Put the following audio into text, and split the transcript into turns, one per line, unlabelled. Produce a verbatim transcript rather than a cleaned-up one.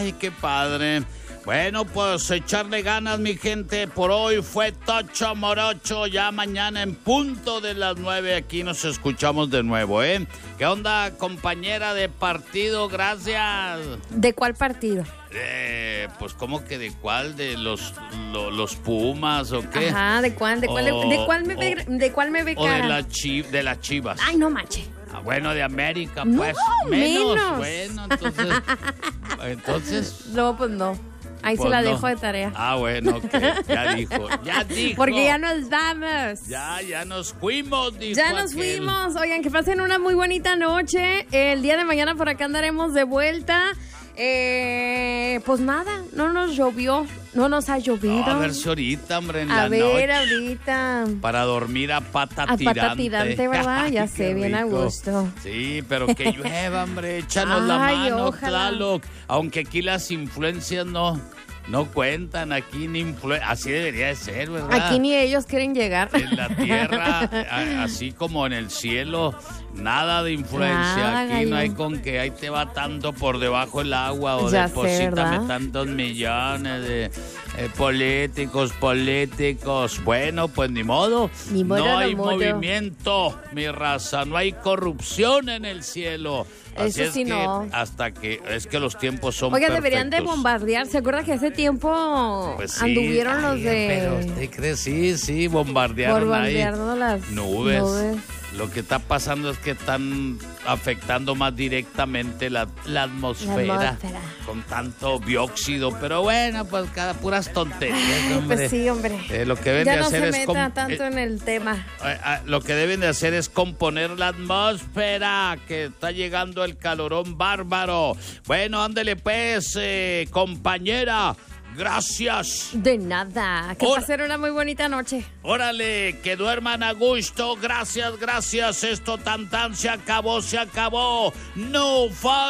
Ay, qué padre. Bueno, pues echarle ganas, mi gente. Por hoy fue Tocho Morocho. Ya mañana en punto de las nueve aquí nos escuchamos de nuevo, ¿eh? ¿Qué onda, compañera de partido? Gracias.
¿De cuál partido?
Eh, pues, ¿cómo que de cuál? ¿De los, lo, los Pumas o qué?
Ajá, ¿de cuál? ¿De cuál,
o,
de cuál me ve,
o,
de cuál me ve
o
cara?
de, la chi, de las Chivas.
Ay, no manches.
Ah, bueno, de América,
No,
pues. Menos.
menos.
Bueno, entonces... entonces...
No, pues no. Ahí
pues
se la
no.
dejo de tarea.
Ah, bueno, ok. Ya dijo, ya dijo.
Porque ya nos vamos.
Ya, ya nos fuimos, dijo
Ya nos
aquel.
fuimos. Oigan, que pasen una muy bonita noche. El día de mañana por acá andaremos de vuelta. Eh, pues nada, no nos llovió, no nos ha llovido.
No, a ver si ahorita, hombre, en
a
la
ver,
noche.
ahorita.
Para dormir a pata
A
tirante.
pata tirante, ¿verdad? Ya
Ay,
sé,
qué
bien a
rico.
gusto.
Sí, pero que llueva, hombre, échanos la
Ay,
mano,
ojalá.
Tlaloc. Aunque aquí las influencias no, no cuentan, aquí ni influ- así debería de ser, ¿verdad?
Aquí ni ellos quieren llegar.
En la tierra, a- así como en el cielo, nada de influencia.
Nada,
Aquí
gallo.
no hay con que ahí te va tanto por debajo el agua o
Ya sé,
deposítame
¿verdad?
tantos millones de eh, políticos, políticos. Bueno, pues ni modo.
Ni modo,
no
no
hay
modo.
movimiento, mi raza. No hay corrupción en el cielo. Así
Eso
es
sí,
que
no.
hasta que es que los tiempos son
Oigan,
perfectos.
deberían de bombardear. ¿Se acuerdan que hace tiempo
Pues sí,
anduvieron los
ay,
de...
Pero usted cree, sí, sí, bombardearon
bombardeando
ahí
las
nubes.
nubes.
Lo que está pasando es que están afectando más directamente la, la atmósfera,
La atmósfera.
con tanto dióxido. Pero bueno, pues cada puras tonterías, hombre.
Pues sí, hombre.
Eh, lo que deben
Ya
de
no
hacer
se
es
meta
com-
tanto
eh,
en el tema.
eh, eh, lo que deben de hacer es componer la atmósfera, que está llegando el calorón bárbaro. Bueno, ándele pues, eh, compañera. Gracias.
De nada. Que
Hola.
pasen una muy bonita noche.
Órale, que duerman a gusto. Gracias, gracias. Esto tan tan se acabó, se acabó. No falta.